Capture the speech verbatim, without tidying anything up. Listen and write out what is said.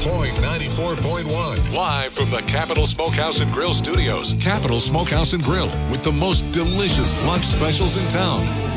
Point ninety-four point one. Live from the Capital Smokehouse and Grill Studios. Capital Smokehouse and Grill with the most delicious lunch specials in town.